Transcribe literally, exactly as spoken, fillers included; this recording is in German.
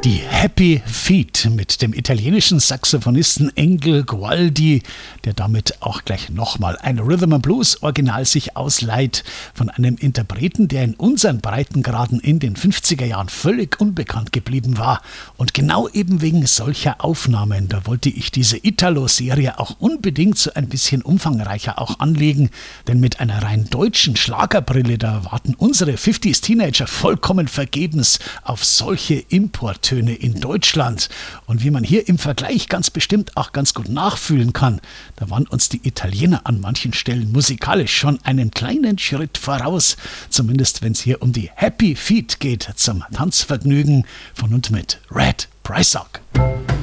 Die Happy Feet mit dem italienischen Saxophonisten Engel Gualdi, der damit auch gleich nochmal ein Rhythm and Blues Original sich ausleiht von einem Interpreten, der in unseren Breitengraden in den fünfziger Jahren völlig unbekannt geblieben war. Und genau eben wegen solcher Aufnahmen, da wollte ich diese Italo-Serie auch unbedingt so ein bisschen umfangreicher auch anlegen, denn mit einer rein deutschen Schlagerbrille, da warten unsere fünfziger Teenager vollkommen vergebens auf solche Importtöne in Deutschland. Und wie man hier im Vergleich ganz bestimmt auch ganz gut nachfühlen kann, da waren uns die Italiener an manchen Stellen musikalisch schon einen kleinen Schritt voraus, zumindest wenn es hier um die Happy Feet geht, zum Tanzvergnügen von und mit Red Prysock.